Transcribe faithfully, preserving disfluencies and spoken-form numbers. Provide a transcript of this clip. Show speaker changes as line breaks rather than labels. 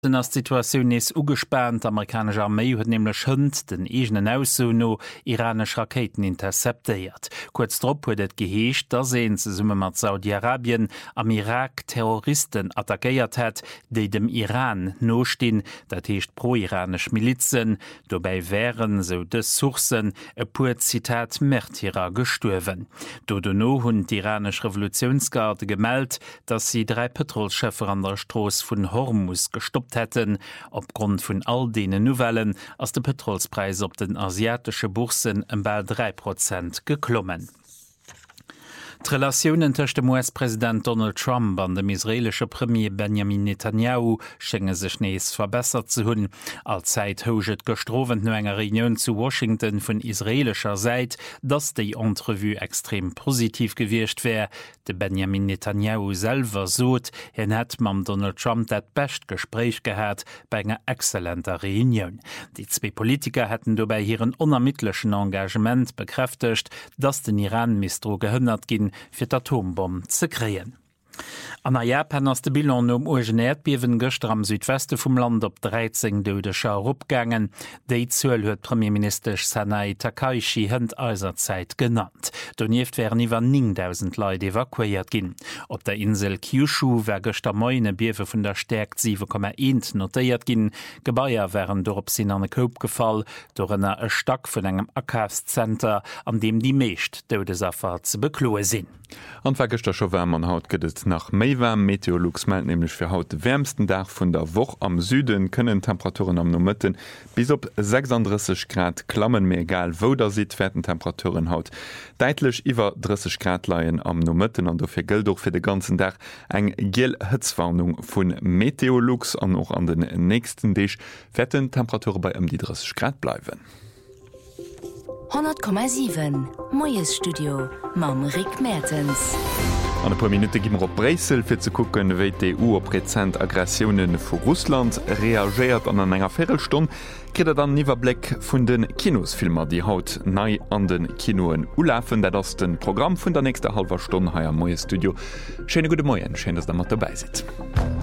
Den as Situationun is ugespannt, amerikanische Armee huet nämlich hënd den egenen Ausso no iranisch Raketen interceptéiert. Kurz drop huet et geheescht, da se ze summe mat Saudi-Arabien am Irak Terroristen attackéiert het, déi dem Iran nostin, dat heescht pro-iranisch Milizen, dobei wären so des Sourcen e puer Zitat Märtyrer gestuerwen. Dodono hunn d'iranisch Revolutionsgarde gemeldt, dat sie drei Petrolschëffer an der Stroos vun Hormuz gestoppt hätten. Aufgrund von all denen Novellen aus der Petrolspreis op den asiatische Bursen um bald drei Prozent geklommen. Die Relationen zwischen dem U S-Präsident Donald Trump und dem israelischen Premier Benjamin Netanyahu scheinen sich nächst verbessert zu haben. Allzeit hoget gestroven no enger Reunion zu Washington von israelischer Seite, dass die Entrevue extrem positiv gewircht wäre. Der Benjamin Netanyahu selber sot, er hat mit Donald Trump das beste Gespräch gehabt bei einer exzellenten Reunion. Die zwei Politiker hätten dabei ihren unermittellichen Engagement bekräftigt, dass den Iran misstro gehindert ging, fir d'Atombomb ze kreen. An Japan ass de Bilan um Urgenätbiewen gëster am Südweste vum Land op dreizehn dodescher opgangen. Déi zuel huet Premierminister Sanai Takaichi hënd Eiserzeit genannt. Donieft wären iwwer neuntausend Leute evakuiert ginn. Op der Insel Kyushu wär gëster Moine Biewe vun der Stärk sieben Komma eins notéiert ginn. Gebaier wären dorop sinn an e Koop gefall, dorënner e Stack vun engem Akafscenter, an dem die meescht Dodesaffer ze bekloe sinn.
Anwergeter scho wärmer haut gëdet nach méiwärm Meteorlux meldt nämlich fir haut de wärmsten Dach vun der Woch am Süden kënnen Temperaturen am Nomëtten bis op sechsunddreißig Grad klammen mé egal wo der si werden Temperaturen haut. Deitlech iwwer dreißig Grad Leiien am Nomëtten an dofir gëlt doch fir de ganzen Dach eng gel Hëtzwarnung vun Meteorlux an noch an den nächsten Dich fetten Temperatur bei um die dreißig Grad bleiwen.
hundert Komma sieben Moes Studio mam Rick Mertens.
An e paar Minute gimmer op Bresel fir ze kucken, wéi d'E U op Rezent Aggressionen vu Russland reagiert an an enger Viertelstunde, kritt er dann Niwerblick vun den Kinosfilmer, die haut nei an den Kinoen ulafen, dat ass den Programm vun der nächste halber Stunde ha am Moes Studio. Schöne gute Morgen, schön, dass der mat dabei sit.